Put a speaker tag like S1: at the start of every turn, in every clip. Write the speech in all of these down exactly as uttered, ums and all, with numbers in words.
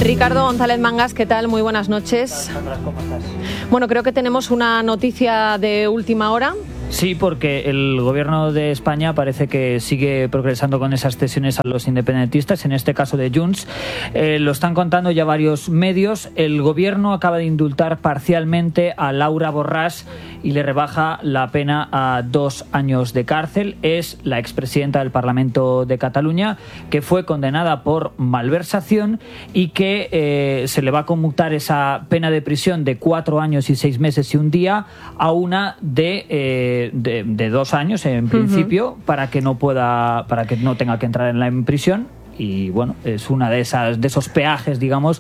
S1: Ricardo González Mangas, ¿qué tal? Muy buenas noches.
S2: ¿Cómo estás?
S1: Bueno, creo que tenemos una noticia de última hora.
S2: Sí, porque el gobierno de España parece que sigue progresando con esas cesiones a los independentistas, en este caso de Junts. Eh, lo están contando ya varios medios. El gobierno acaba de indultar parcialmente a Laura Borràs y le rebaja la pena a dos años de cárcel. Es la expresidenta del Parlamento de Cataluña, que fue condenada por malversación y que eh, se le va a conmutar esa pena de prisión de cuatro años y seis meses y un día a una de... Eh, De, de dos años en principio, uh-huh. para que no pueda, para que no tenga que entrar en la en prisión. Y bueno, es una de esas de esos peajes, digamos,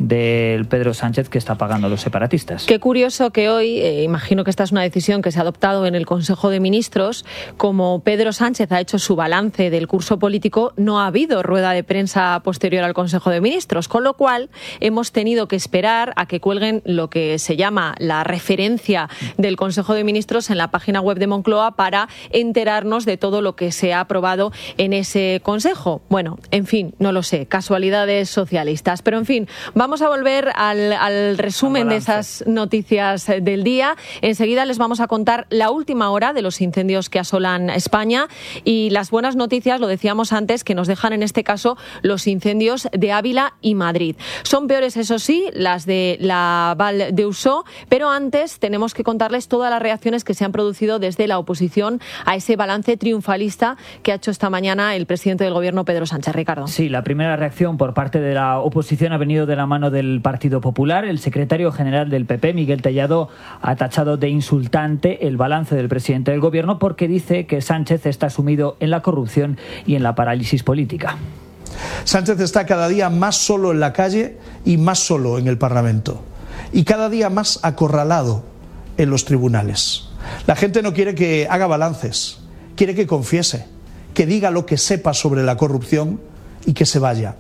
S2: del Pedro Sánchez que está pagando a los separatistas.
S1: Qué curioso que hoy, eh, imagino que esta es una decisión que se ha adoptado en el Consejo de Ministros, como Pedro Sánchez ha hecho su balance del curso político, no ha habido rueda de prensa posterior al Consejo de Ministros, con lo cual hemos tenido que esperar a que cuelguen lo que se llama la referencia del Consejo de Ministros en la página web de Moncloa para enterarnos de todo lo que se ha aprobado en ese Consejo. Bueno, en fin, no lo sé, casualidades socialistas. Pero en fin, vamos a volver al, al resumen de esas noticias del día. Enseguida les vamos a contar la última hora de los incendios que asolan España y las buenas noticias, lo decíamos antes, que nos dejan en este caso los incendios de Ávila y Madrid. Son peores, eso sí, las de la Val d'Usó, pero antes tenemos que contarles todas las reacciones que se han producido desde la oposición a ese balance triunfalista que ha hecho esta mañana el presidente del Gobierno, Pedro Sánchez. Ricardo.
S2: Sí, la primera reacción por parte de la oposición ha venido de la mano del Partido Popular. El secretario general del P P, Miguel Tellado, ha tachado de insultante el balance del presidente del Gobierno porque dice que Sánchez está sumido en la corrupción y en la parálisis política.
S3: Sánchez está cada día más solo en la calle y más solo en el Parlamento. Y cada día más acorralado en los tribunales. La gente no quiere que haga balances, quiere que confiese, que diga lo que sepa sobre la corrupción y que se vaya.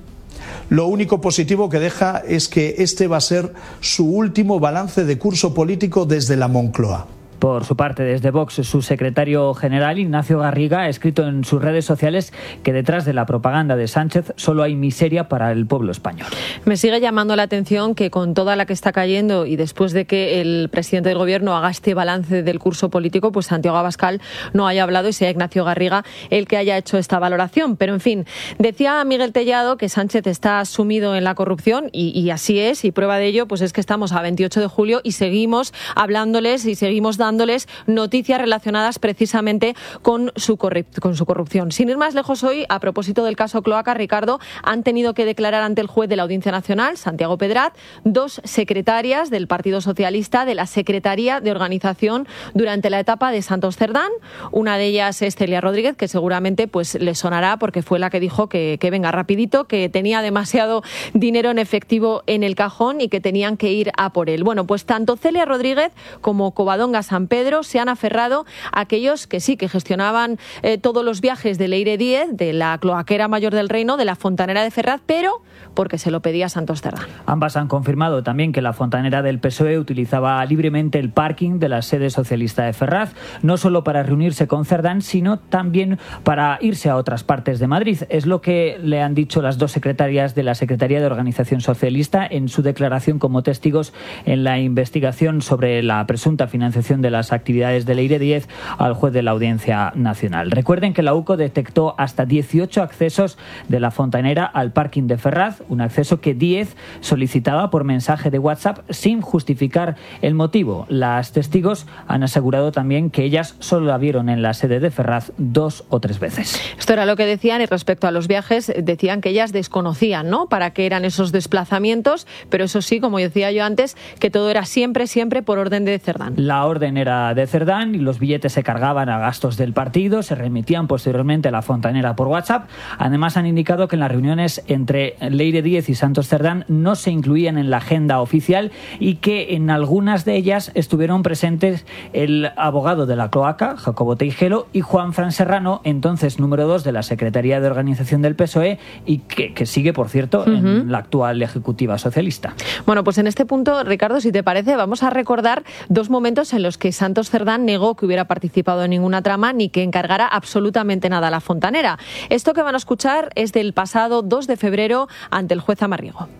S3: Lo único positivo que deja es que este va a ser su último balance de curso político desde la Moncloa.
S2: Por su parte, desde Vox, su secretario general, Ignacio Garriga, ha escrito en sus redes sociales que detrás de la propaganda de Sánchez solo hay miseria para el pueblo español.
S1: Me sigue llamando la atención que con toda la que está cayendo y después de que el presidente del Gobierno haga este balance del curso político, pues Santiago Abascal no haya hablado y sea Ignacio Garriga el que haya hecho esta valoración. Pero, en fin, decía Miguel Tellado que Sánchez está sumido en la corrupción y, y así es, y prueba de ello pues es que estamos a veintiocho de julio y seguimos hablándoles y seguimos dando dándoles noticias relacionadas precisamente con su, con su corrupción. Sin ir más lejos hoy, a propósito del caso Cloaca, Ricardo, han tenido que declarar ante el juez de la Audiencia Nacional, Santiago Pedrat, dos secretarias del Partido Socialista de la Secretaría de Organización durante la etapa de Santos Cerdán. Una de ellas es Celia Rodríguez, que seguramente pues le sonará porque fue la que dijo que, que venga rapidito, que tenía demasiado dinero en efectivo en el cajón y que tenían que ir a por él. Bueno, pues tanto Celia Rodríguez como Covadonga San Pedro se han aferrado a aquellos que sí, que gestionaban eh, todos los viajes de Leire Díez, de la cloaquera mayor del reino, de la fontanera de Ferraz, pero porque se lo pedía Santos Cerdán.
S2: Ambas han confirmado también que la fontanera del P S O E utilizaba libremente el parking de la sede socialista de Ferraz, no solo para reunirse con Cerdán, sino también para irse a otras partes de Madrid. Es lo que le han dicho las dos secretarias de la Secretaría de Organización Socialista en su declaración como testigos en la investigación sobre la presunta financiación de las actividades de Leire Díez al juez de la Audiencia Nacional. Recuerden que la U C O detectó hasta dieciocho accesos de la fontanera al parking de Ferraz, un acceso que Díez solicitaba por mensaje de WhatsApp sin justificar el motivo. Las testigos han asegurado también que ellas solo la vieron en la sede de Ferraz dos o tres veces.
S1: Esto era lo que decían, y respecto a los viajes, decían que ellas desconocían, ¿no?, para qué eran esos desplazamientos, pero eso sí, como decía yo antes, que todo era siempre, siempre por orden de Cerdán.
S2: La orden era de Cerdán y los billetes se cargaban a gastos del partido, se remitían posteriormente a la fontanera por WhatsApp. Además, han indicado que en las reuniones entre Leire Díez y Santos Cerdán no se incluían en la agenda oficial y que en algunas de ellas estuvieron presentes el abogado de la cloaca, Jacobo Teijelo, y Juan Fran Serrano, entonces número dos de la Secretaría de Organización del P S O E y que, que sigue, por cierto, uh-huh. en la actual Ejecutiva Socialista.
S1: Bueno, pues en este punto, Ricardo, si te parece, vamos a recordar dos momentos en los que Santos Cerdán negó que hubiera participado en ninguna trama ni que encargara absolutamente nada a la fontanera. Esto que van a escuchar es del pasado dos de febrero ante el juez Amarriego.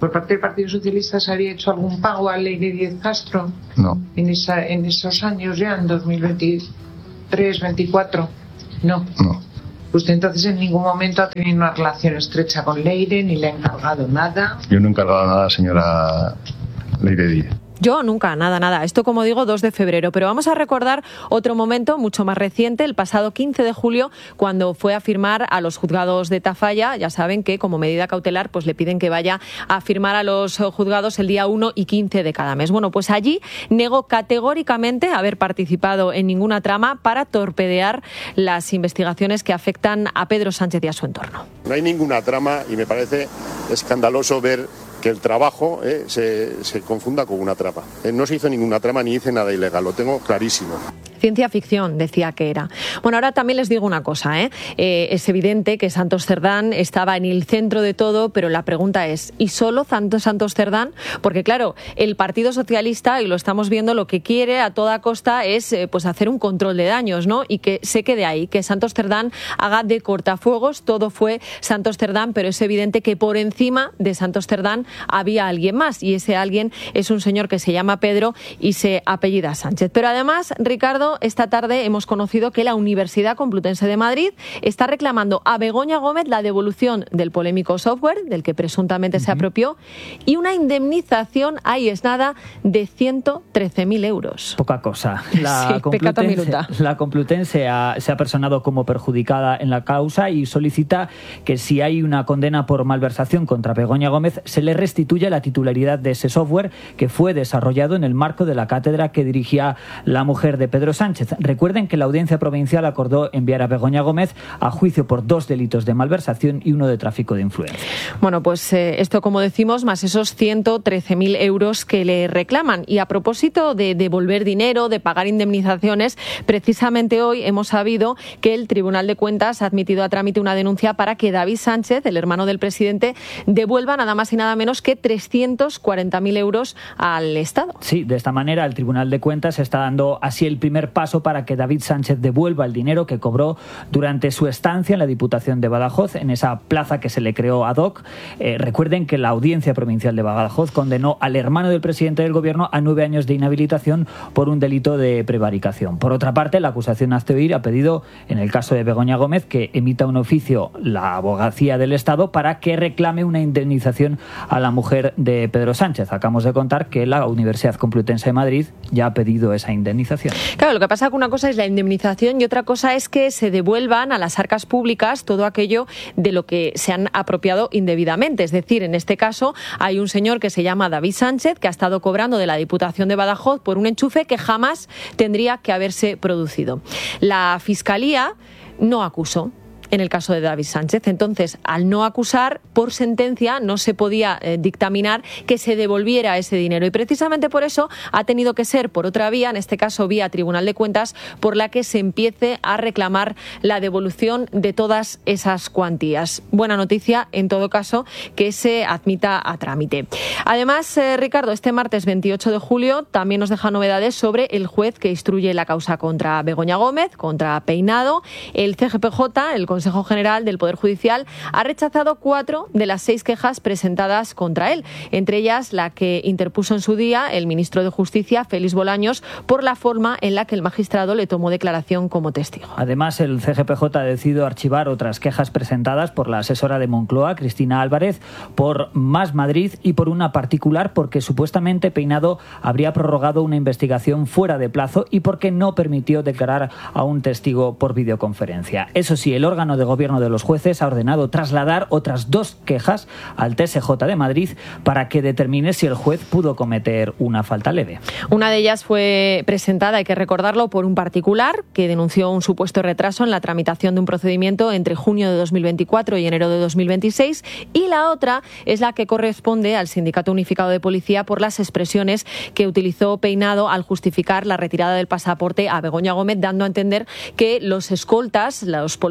S4: ¿Por parte del Partido Socialista se había hecho algún pago a Leire Díez Castro?
S5: No.
S4: En, esa, en esos años ya, en dos mil veintitrés, veinticuatro. No.
S5: No.
S4: Usted entonces en ningún momento ha tenido una relación estrecha con Leire, ni le ha encargado nada.
S5: Yo no he encargado nada, señora Leire Díez.
S1: Yo nunca, nada, nada. Esto, como digo, dos de febrero. Pero vamos a recordar otro momento mucho más reciente, el pasado quince de julio, cuando fue a firmar a los juzgados de Tafalla. Ya saben que como medida cautelar pues le piden que vaya a firmar a los juzgados el día uno y quince de cada mes. Bueno, pues allí negó categóricamente haber participado en ninguna trama para torpedear las investigaciones que afectan a Pedro Sánchez y a su entorno.
S6: No hay ninguna trama y me parece escandaloso ver que el trabajo eh, se, se confunda con una trama. Eh, no se hizo ninguna trama ni hice nada ilegal, lo tengo clarísimo.
S1: Ciencia ficción, decía que era. Bueno, ahora también les digo una cosa, ¿eh? Eh, es evidente que Santos Cerdán estaba en el centro de todo, pero la pregunta es, ¿y solo Santos, Santos Cerdán? Porque claro, el Partido Socialista, y lo estamos viendo, lo que quiere a toda costa es eh, pues hacer un control de daños, ¿no? Y que se quede ahí, que Santos Cerdán haga de cortafuegos. Todo fue Santos Cerdán, pero es evidente que por encima de Santos Cerdán había alguien más, y ese alguien es un señor que se llama Pedro y se apellida Sánchez. Pero además, Ricardo, esta tarde hemos conocido que la Universidad Complutense de Madrid está reclamando a Begoña Gómez la devolución del polémico software del que presuntamente uh-huh. se apropió y una indemnización, ahí es nada, de ciento trece mil euros.
S2: Poca cosa. La
S1: sí,
S2: Complutense, la Complutense ha, se ha personado como perjudicada en la causa y solicita que si hay una condena por malversación contra Begoña Gómez se le restituya la titularidad de ese software que fue desarrollado en el marco de la cátedra que dirigía la mujer de Pedro Sánchez. Recuerden que la Audiencia Provincial acordó enviar a Begoña Gómez a juicio por dos delitos de malversación y uno de tráfico de influencias.
S1: Bueno, pues eh, esto, como decimos, más esos ciento trece mil euros que le reclaman. Y a propósito de devolver dinero, de pagar indemnizaciones, precisamente hoy hemos sabido que el Tribunal de Cuentas ha admitido a trámite una denuncia para que David Sánchez, el hermano del presidente, devuelva nada más y nada menos que trescientos cuarenta mil euros al Estado.
S2: Sí, de esta manera el Tribunal de Cuentas está dando así el primer paso para que David Sánchez devuelva el dinero que cobró durante su estancia en la Diputación de Badajoz, en esa plaza que se le creó ad hoc. Eh, recuerden que la Audiencia Provincial de Badajoz condenó al hermano del presidente del Gobierno a nueve años de inhabilitación por un delito de prevaricación. Por otra parte, la acusación Azteoir ha pedido, en el caso de Begoña Gómez, que emita un oficio la Abogacía del Estado para que reclame una indemnización a la mujer de Pedro Sánchez. Acabamos de contar que la Universidad Complutense de Madrid ya ha pedido esa indemnización.
S1: Claro, lo que pasa es que una cosa es la indemnización y otra cosa es que se devuelvan a las arcas públicas todo aquello de lo que se han apropiado indebidamente. Es decir, en este caso hay un señor que se llama David Sánchez que ha estado cobrando de la Diputación de Badajoz por un enchufe que jamás tendría que haberse producido. La Fiscalía no acusó en el caso de David Sánchez. Entonces, al no acusar, por sentencia no se podía eh, dictaminar que se devolviera ese dinero. Y precisamente por eso ha tenido que ser por otra vía, en este caso vía Tribunal de Cuentas, por la que se empiece a reclamar la devolución de todas esas cuantías. Buena noticia, en todo caso, que se admita a trámite. Además, eh, Ricardo, este martes veintiocho de julio también nos deja novedades sobre el juez que instruye la causa contra Begoña Gómez, contra Peinado. El C G P J, el Consejo General del Poder Judicial, ha rechazado cuatro de las seis quejas presentadas contra él, entre ellas la que interpuso en su día el ministro de Justicia, Félix Bolaños, por la forma en la que el magistrado le tomó declaración como testigo.
S2: Además, el C G P J ha decidido archivar otras quejas presentadas por la asesora de Moncloa, Cristina Álvarez, por Más Madrid y por una particular porque supuestamente Peinado habría prorrogado una investigación fuera de plazo y porque no permitió declarar a un testigo por videoconferencia. Eso sí, el órgano de gobierno de los jueces ha ordenado trasladar otras dos quejas al T S J de Madrid para que determine si el juez pudo cometer una falta leve.
S1: Una de ellas fue presentada, hay que recordarlo, por un particular que denunció un supuesto retraso en la tramitación de un procedimiento entre junio de dos mil veinticuatro y enero de dos mil veintiséis, y la otra es la que corresponde al Sindicato Unificado de Policía por las expresiones que utilizó Peinado al justificar la retirada del pasaporte a Begoña Gómez, dando a entender que los escoltas, los policías,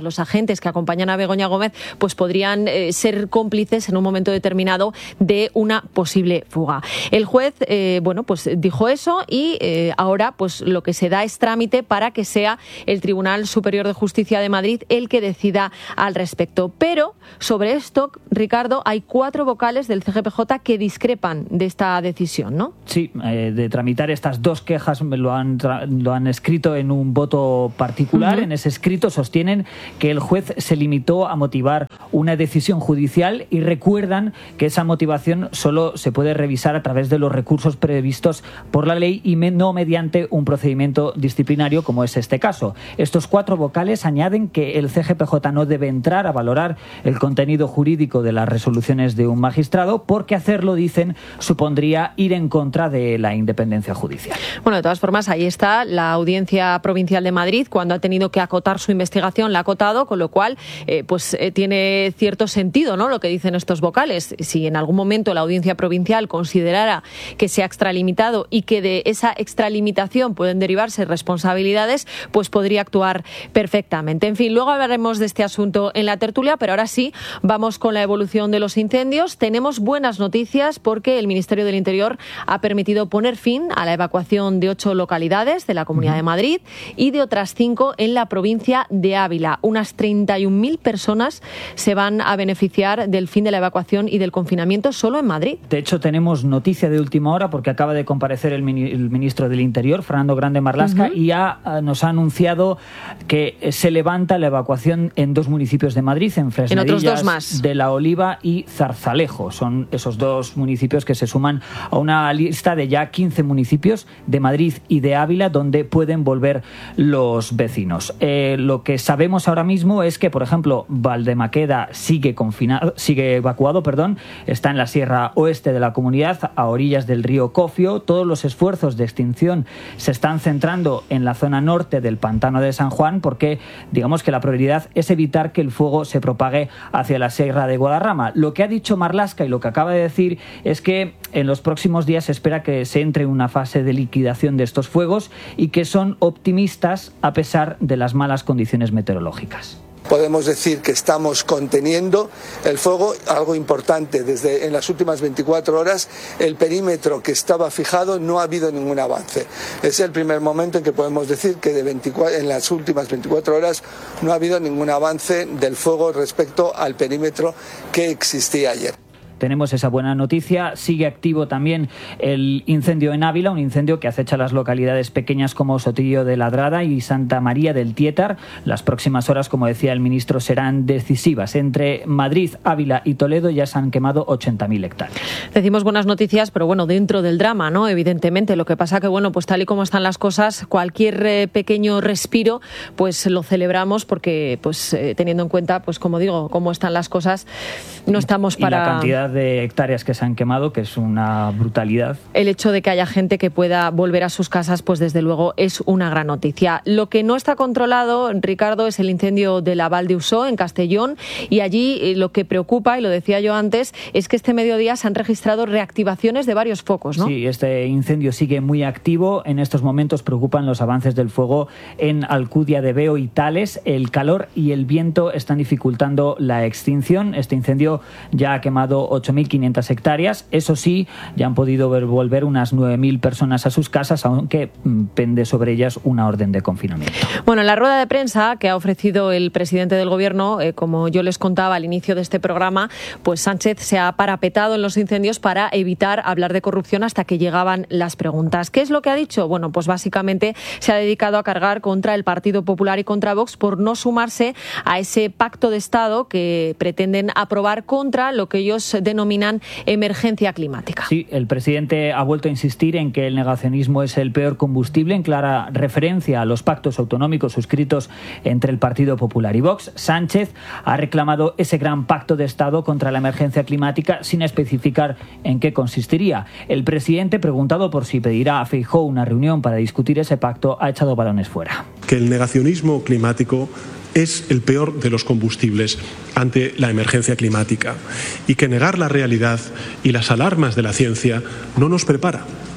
S1: los agentes que acompañan a Begoña Gómez, pues podrían eh, ser cómplices en un momento determinado de una posible fuga. El juez, eh, bueno, pues dijo eso y eh, ahora pues lo que se da es trámite para que sea el Tribunal Superior de Justicia de Madrid el que decida al respecto. Pero sobre esto, Ricardo, hay cuatro vocales del C G P J que discrepan de esta decisión, ¿no?
S2: Sí, eh, de tramitar estas dos quejas lo han, lo han escrito en un voto particular. Uh-huh. En ese escrito sostienen que el juez se limitó a motivar una decisión judicial y recuerdan que esa motivación solo se puede revisar a través de los recursos previstos por la ley y me, no mediante un procedimiento disciplinario como es este caso. Estos cuatro vocales añaden que el C G P J no debe entrar a valorar el contenido jurídico de las resoluciones de un magistrado porque hacerlo, dicen, supondría ir en contra de la independencia judicial.
S1: Bueno, de todas formas, ahí está la Audiencia Provincial de Madrid, cuando ha tenido que acotar su investigación, la ha acotado, con lo cual eh, pues eh, tiene cierto sentido, ¿no?, lo que dicen estos vocales. Si en algún momento la Audiencia Provincial considerara que se ha extralimitado y que de esa extralimitación pueden derivarse responsabilidades, pues podría actuar perfectamente. En fin, luego hablaremos de este asunto en la tertulia, pero ahora sí, vamos con la evolución de los incendios. Tenemos buenas noticias porque el Ministerio del Interior ha permitido poner fin a la evacuación de ocho localidades de la Comunidad de Madrid y de otras cinco en la provincia de Ávila. Unas treinta y un mil personas se van a beneficiar del fin de la evacuación y del confinamiento solo en Madrid.
S2: De hecho, tenemos noticia de última hora porque acaba de comparecer el, mini, el ministro del Interior, Fernando Grande Marlaska, uh-huh. y ha, nos ha anunciado que se levanta la evacuación en dos municipios de Madrid, en Fresnedillas,
S1: en otros dos más.
S2: de La Oliva y Zarzalejo. Son esos dos municipios que se suman a una lista de ya quince municipios de Madrid y de Ávila donde pueden volver los vecinos. Eh, lo que sabemos ahora mismo es que, por ejemplo, Valdemaqueda sigue confinado, sigue evacuado, perdón, está en la sierra oeste de la comunidad, a orillas del río Cofio. Todos los esfuerzos de extinción se están centrando en la zona norte del pantano de San Juan porque, digamos que la prioridad es evitar que el fuego se propague hacia la sierra de Guadarrama. Lo que ha dicho Marlaska y lo que acaba de decir es que en los próximos días se espera que se entre en una fase de liquidación de estos fuegos y que son optimistas a pesar de las malas condiciones meteorológicas.
S7: Podemos decir que estamos conteniendo el fuego, algo importante, desde en las últimas veinticuatro horas el perímetro que estaba fijado no ha habido ningún avance. Es el primer momento en que podemos decir que de veinticuatro, en las últimas veinticuatro horas no ha habido ningún avance del fuego respecto al perímetro que existía ayer.
S2: Tenemos esa buena noticia. Sigue activo también el incendio en Ávila, un incendio que acecha las localidades pequeñas como Sotillo de Ladrada y Santa María del Tietar. Las próximas horas, como decía el ministro, serán decisivas. Entre Madrid, Ávila y Toledo ya se han quemado ochenta mil hectáreas.
S1: Decimos buenas noticias, pero bueno, dentro del drama, ¿no? Evidentemente. Lo que pasa que, bueno, pues tal y como están las cosas, cualquier eh, pequeño respiro, pues lo celebramos porque, pues eh, teniendo en cuenta, pues como digo, cómo están las cosas, no estamos para...
S2: Y la cantidad de hectáreas que se han quemado, que es una brutalidad.
S1: El hecho de que haya gente que pueda volver a sus casas, pues desde luego es una gran noticia. Lo que no está controlado, Ricardo, es el incendio de la Val de Usó, en Castellón, y allí eh, lo que preocupa, y lo decía yo antes, es que este mediodía se han registrado reactivaciones de varios focos, ¿no?
S2: Sí, este incendio sigue muy activo. En estos momentos preocupan los avances del fuego en Alcudia de Veo y Tales. El calor y el viento están dificultando la extinción. Este incendio ya ha quemado ocho mil quinientas hectáreas. Eso sí, ya han podido ver, volver unas nueve mil personas a sus casas, aunque pende sobre ellas una orden de confinamiento.
S1: Bueno, en la rueda de prensa que ha ofrecido el presidente del Gobierno, eh, como yo les contaba al inicio de este programa, pues Sánchez se ha parapetado en los incendios para evitar hablar de corrupción hasta que llegaban las preguntas. ¿Qué es lo que ha dicho? Bueno, pues básicamente se ha dedicado a cargar contra el Partido Popular y contra Vox por no sumarse a ese pacto de Estado que pretenden aprobar contra lo que ellos denominan emergencia climática.
S2: Sí, el presidente ha vuelto a insistir en que el negacionismo es el peor combustible, en clara referencia a los pactos autonómicos suscritos entre el Partido Popular y Vox. Sánchez ha reclamado ese gran pacto de Estado contra la emergencia climática sin especificar en qué consistiría. El presidente, preguntado por si pedirá a Feijóo una reunión para discutir ese pacto, ha echado balones fuera.
S8: Que el negacionismo climático es el peor de los combustibles ante la emergencia climática y que negar la realidad y las alarmas de la ciencia no nos prepara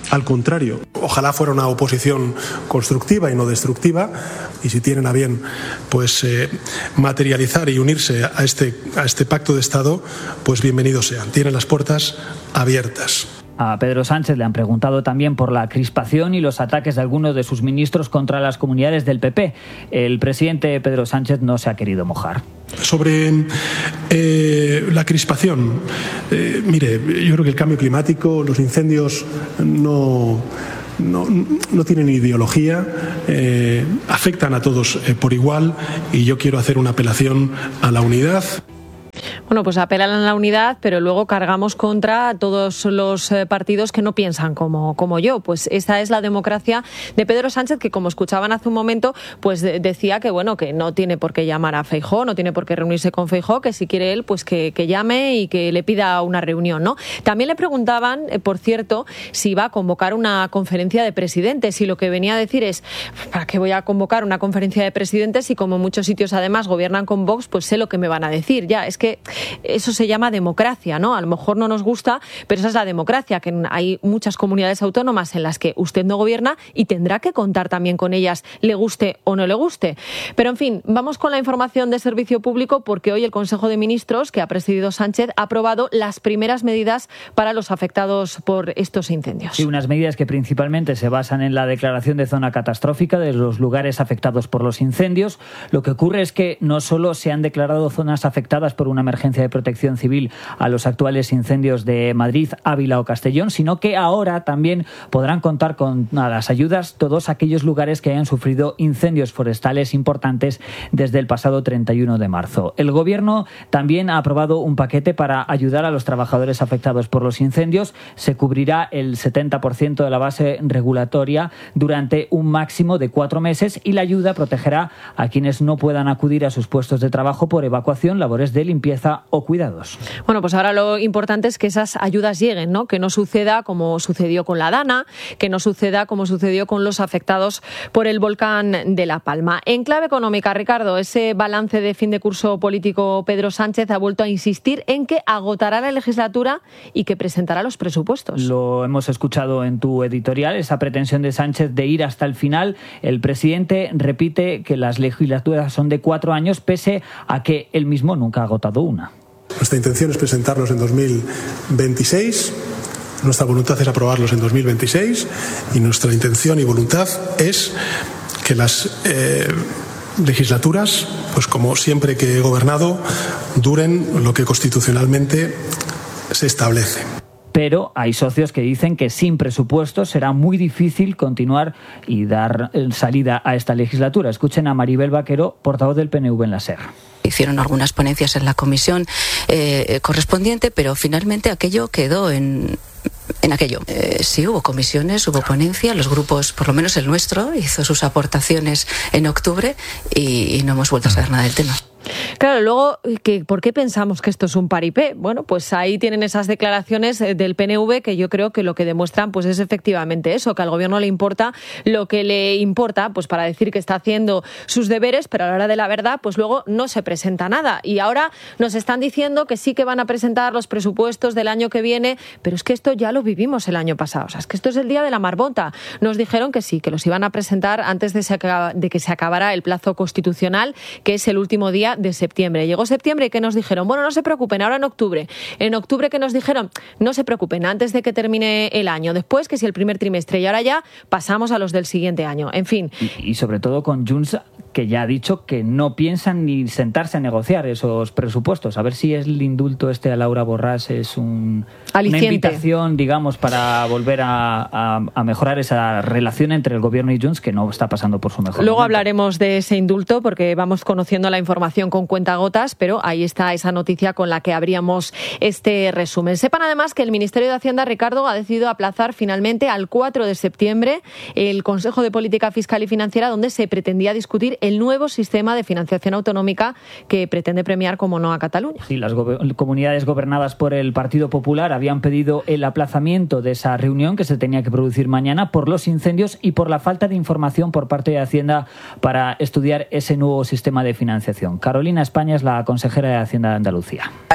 S8: Al contrario, ojalá fuera una oposición constructiva y no destructiva, y si tienen a bien pues eh, materializar y unirse a este, a este pacto de Estado, pues bienvenidos sean. Tienen las puertas abiertas.
S2: A Pedro Sánchez le han preguntado también por la crispación y los ataques de algunos de sus ministros contra las comunidades del P P. El presidente Pedro Sánchez no se ha querido mojar.
S8: Sobre eh, la crispación, eh, mire, yo creo que el cambio climático, los incendios no... No, no tienen ideología, eh, afectan a todos eh, por igual, y yo quiero hacer una apelación a la unidad.
S1: Bueno, pues apelan a la unidad, pero luego cargamos contra todos los partidos que no piensan como, como yo. Pues esa es la democracia de Pedro Sánchez, que como escuchaban hace un momento, pues decía que bueno, que no tiene por qué llamar a Feijóo, no tiene por qué reunirse con Feijóo, que si quiere él, pues que, que llame y que le pida una reunión, ¿no? También le preguntaban, por cierto, si iba a convocar una conferencia de presidentes, y lo que venía a decir es, ¿para qué voy a convocar una conferencia de presidentes si como muchos sitios además gobiernan con Vox, pues sé lo que me van a decir? Ya, es que eso se llama democracia, ¿no? A lo mejor no nos gusta, pero esa es la democracia, que hay muchas comunidades autónomas en las que usted no gobierna y tendrá que contar también con ellas, le guste o no le guste. Pero en fin, vamos con la información de servicio público, porque hoy el Consejo de Ministros, que ha presidido Sánchez, ha aprobado las primeras medidas para los afectados por estos incendios.
S2: Sí, unas medidas que principalmente se basan en la declaración de zona catastrófica de los lugares afectados por los incendios. Lo que ocurre es que no solo se han declarado zonas afectadas por una emergencia de protección civil a los actuales incendios de Madrid, Ávila o Castellón, sino que ahora también podrán contar con las ayudas todos aquellos lugares que hayan sufrido incendios forestales importantes desde el pasado treinta y uno de marzo. El Gobierno también ha aprobado un paquete para ayudar a los trabajadores afectados por los incendios. Se cubrirá el setenta por ciento de la base regulatoria durante un máximo de cuatro meses, y la ayuda protegerá a quienes no puedan acudir a sus puestos de trabajo por evacuación, labores de limpieza o cuidados.
S1: Bueno, pues ahora lo importante es que esas ayudas lleguen, ¿no? Que no suceda como sucedió con la Dana, que no suceda como sucedió con los afectados por el volcán de La Palma. En clave económica, Ricardo, ese balance de fin de curso político, Pedro Sánchez ha vuelto a insistir en que agotará la legislatura y que presentará los presupuestos.
S2: Lo hemos escuchado en tu editorial, esa pretensión de Sánchez de ir hasta el final. El presidente repite que las legislaturas son de cuatro años, pese a que él mismo nunca ha agotado una.
S8: Nuestra intención es presentarlos en dos mil veintiséis, nuestra voluntad es aprobarlos en dos mil veintiséis, y nuestra intención y voluntad es que las eh, legislaturas, pues como siempre que he gobernado, duren lo que constitucionalmente se establece.
S2: Pero hay socios que dicen que sin presupuestos será muy difícil continuar y dar salida a esta legislatura. Escuchen a Maribel Vaquero, portavoz del P N V en la SER.
S9: Hicieron algunas ponencias en la comisión eh, correspondiente, pero finalmente aquello quedó en... En aquello. Eh, sí, hubo comisiones, hubo ponencia, los grupos, por lo menos el nuestro, hizo sus aportaciones en octubre y, y no hemos vuelto a saber nada del tema.
S1: Claro, luego, ¿qué, ¿por qué pensamos que esto es un paripé? Bueno, pues ahí tienen esas declaraciones del P N V que yo creo que lo que demuestran pues es efectivamente eso, que al gobierno le importa lo que le importa, pues para decir que está haciendo sus deberes, pero a la hora de la verdad, pues luego no se presenta nada. Y ahora nos están diciendo que sí que van a presentar los presupuestos del año que viene, pero es que esto ya lo vivimos el año pasado. O sea, es que esto es el día de la marmota. Nos dijeron que sí, que los iban a presentar antes de, se acaba, de que se acabara el plazo constitucional, que es el último día de septiembre. Llegó septiembre y ¿qué nos dijeron? Bueno, no se preocupen, ahora en octubre. En octubre, ¿qué nos dijeron? No se preocupen, antes de que termine el año. Después, que si el primer trimestre, y ahora ya pasamos a los del siguiente año. En fin.
S2: Y, y sobre todo con Junts, que ya ha dicho que no piensan ni sentarse a negociar esos presupuestos. A ver si el indulto este a Laura Borràs es un, una invitación, digamos, para volver a, a, a mejorar esa relación entre el gobierno y Junts, que no está pasando por su mejor
S1: Luego
S2: momento.
S1: Hablaremos de ese indulto, porque vamos conociendo la información con cuentagotas, pero ahí está esa noticia con la que abríamos este resumen. Sepan además que el Ministerio de Hacienda, Ricardo, ha decidido aplazar finalmente al cuatro de septiembre el Consejo de Política Fiscal y Financiera, donde se pretendía discutir el nuevo sistema de financiación autonómica que pretende premiar, como no, a Cataluña.
S2: Sí, las go- comunidades gobernadas por el Partido Popular habían pedido el aplazamiento de esa reunión que se tenía que producir mañana por los incendios y por la falta de información por parte de Hacienda para estudiar ese nuevo sistema de financiación. Carolina España es la consejera de Hacienda de Andalucía.
S10: Hay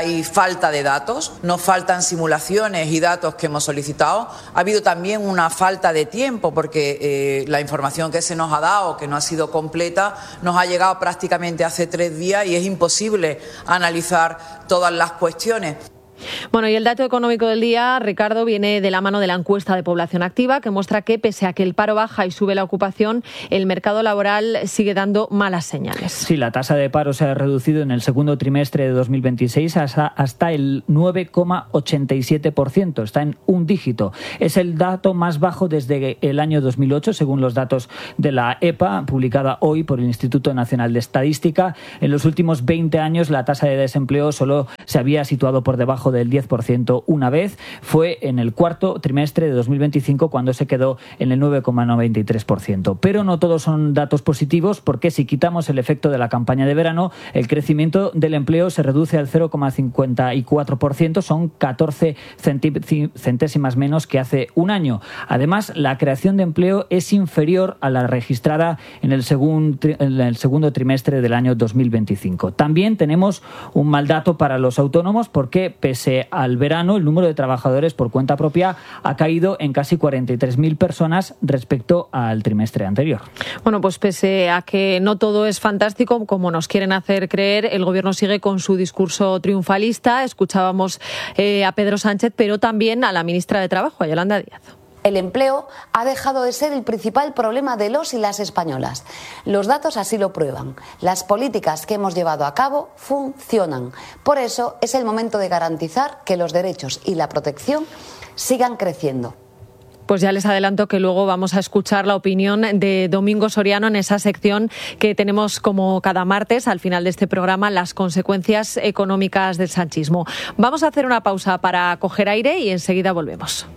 S10: hay falta de datos, nos faltan simulaciones y datos que hemos solicitado. Ha habido también una falta de tiempo porque eh, la información que se nos ha dado, que no ha sido completa, nos ha llegado prácticamente hace tres días y es imposible analizar todas las cuestiones.
S1: Bueno, y el dato económico del día, Ricardo, viene de la mano de la encuesta de población activa, que muestra que, pese a que el paro baja y sube la ocupación, el mercado laboral sigue dando malas señales.
S2: Sí, la tasa de paro se ha reducido en el segundo trimestre de dos mil veintiséis hasta, hasta el nueve coma ochenta y siete por ciento. Está en un dígito. Es el dato más bajo desde el año dos mil ocho, según los datos de la E P A, publicada hoy por el Instituto Nacional de Estadística. En los últimos veinte años, la tasa de desempleo solo se había situado por debajo del diez por ciento una vez. Fue en el cuarto trimestre de dos mil veinticinco cuando se quedó en el nueve coma noventa y tres por ciento. Pero no todos son datos positivos, porque si quitamos el efecto de la campaña de verano, el crecimiento del empleo se reduce al cero coma cincuenta y cuatro por ciento, son catorce centésimas menos que hace un año. Además, la creación de empleo es inferior a la registrada en el, segun, en el segundo trimestre del año dos mil veinticinco. También tenemos un mal dato para los autónomos, porque pese al verano, el número de trabajadores por cuenta propia ha caído en casi cuarenta y tres mil personas respecto al trimestre anterior.
S1: Bueno, pues pese a que no todo es fantástico, como nos quieren hacer creer, el Gobierno sigue con su discurso triunfalista. Escuchábamos eh, a Pedro Sánchez, pero también a la ministra de Trabajo, a Yolanda Díaz.
S11: El empleo ha dejado de ser el principal problema de los y las españolas. Los datos así lo prueban. Las políticas que hemos llevado a cabo funcionan. Por eso es el momento de garantizar que los derechos y la protección sigan creciendo.
S1: Pues ya les adelanto que luego vamos a escuchar la opinión de Domingo Soriano en esa sección que tenemos como cada martes al final de este programa, las consecuencias económicas del sanchismo. Vamos a hacer una pausa para coger aire y enseguida volvemos.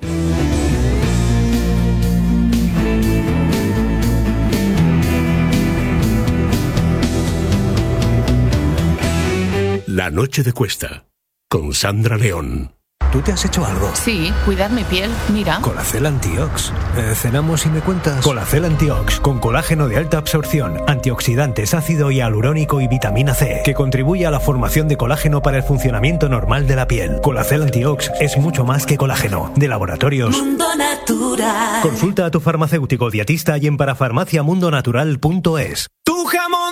S12: La noche de Cuesta, con Sandra León.
S13: ¿Tú te has hecho algo?
S14: Sí, cuidar mi piel, mira.
S13: Colacel Antiox. Eh, ¿Cenamos y me cuentas? Colacel Antiox, con colágeno de alta absorción, antioxidantes, ácido hialurónico y vitamina C, que contribuye a la formación de colágeno para el funcionamiento normal de la piel. Colacel Antiox es mucho más que colágeno. De Laboratorios
S15: Mundo Natural.
S13: Consulta a tu farmacéutico dietista y en parafarmaciamundonatural punto es.
S15: Tu jamón